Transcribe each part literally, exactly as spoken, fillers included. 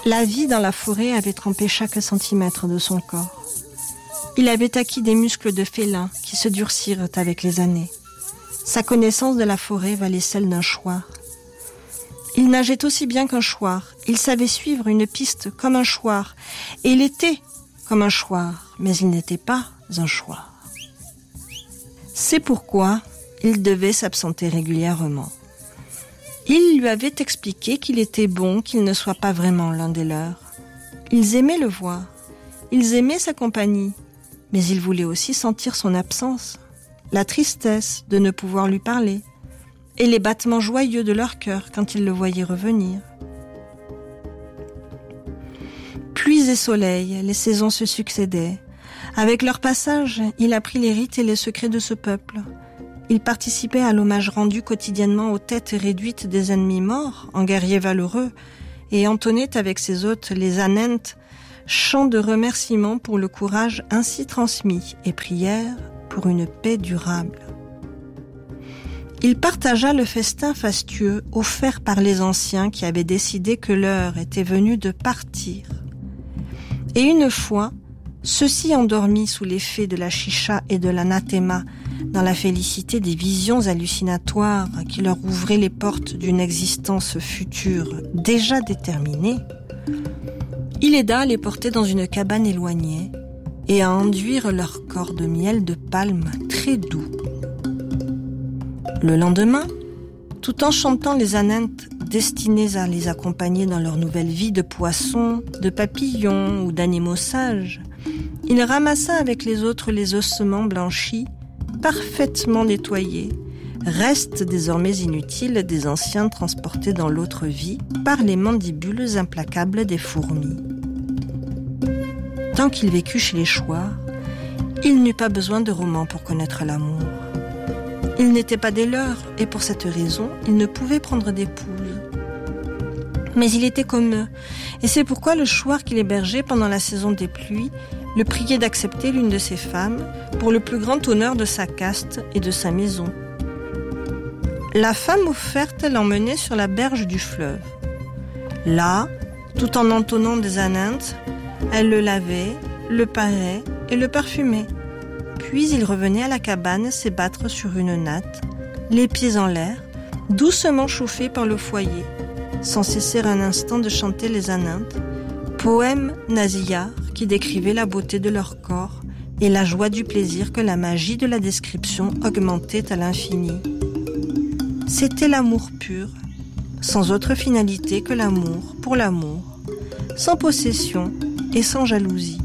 La vie dans la forêt avait trempé chaque centimètre de son corps. Il avait acquis des muscles de félin qui se durcirent avec les années. Sa connaissance de la forêt valait celle d'un chouard. Il nageait aussi bien qu'un chouard. Il savait suivre une piste comme un chouard. Et il était comme un chouard, mais il n'était pas un chouard. C'est pourquoi il devait s'absenter régulièrement. Il lui avait expliqué qu'il était bon qu'il ne soit pas vraiment l'un des leurs. Ils aimaient le voir, ils aimaient sa compagnie, mais ils voulaient aussi sentir son absence, la tristesse de ne pouvoir lui parler, et les battements joyeux de leur cœur quand ils le voyaient revenir. Pluie et soleil, les saisons se succédaient. Avec leur passage, il apprit les rites et les secrets de ce peuple. Il participait à l'hommage rendu quotidiennement aux têtes réduites des ennemis morts, en guerriers valeureux, et entonnait avec ses hôtes les anentes, chants de remerciement pour le courage ainsi transmis et prières pour une paix durable. Il partagea le festin fastueux offert par les anciens qui avaient décidé que l'heure était venue de partir. Et une fois, ceux-ci endormis sous l'effet de la chicha et de l'anathema, dans la félicité des visions hallucinatoires qui leur ouvraient les portes d'une existence future déjà déterminée, il aida à les porter dans une cabane éloignée et à enduire leur corps de miel de palme très doux. Le lendemain, tout en chantant les anentes destinées à les accompagner dans leur nouvelle vie de poissons, de papillons ou d'animaux sages, il ramassa avec les autres les ossements blanchis, parfaitement nettoyés, restes désormais inutiles des anciens transportés dans l'autre vie par les mandibules implacables des fourmis. Tant qu'il vécut chez les chouards, il n'eut pas besoin de romans pour connaître l'amour. Ils n'étaient pas des leurs, et pour cette raison, il ne pouvait prendre d'épouse. Mais il était comme eux, et c'est pourquoi le chouard qu'il hébergeait pendant la saison des pluies le priait d'accepter l'une de ses femmes pour le plus grand honneur de sa caste et de sa maison. La femme offerte l'emmenait sur la berge du fleuve. Là, tout en entonnant des anentes, elle le lavait, le parait et le parfumait. Puis il revenait à la cabane s'ébattre sur une natte, les pieds en l'air, doucement chauffé par le foyer, sans cesser un instant de chanter les anentes, poème nasillard qui décrivait la beauté de leur corps et la joie du plaisir que la magie de la description augmentait à l'infini. C'était l'amour pur, sans autre finalité que l'amour pour l'amour, sans possession et sans jalousie.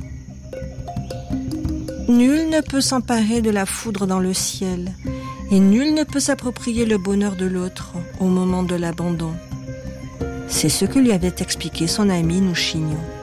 Nul ne peut s'emparer de la foudre dans le ciel, et nul ne peut s'approprier le bonheur de l'autre au moment de l'abandon. C'est ce que lui avait expliqué son ami Nouchignon.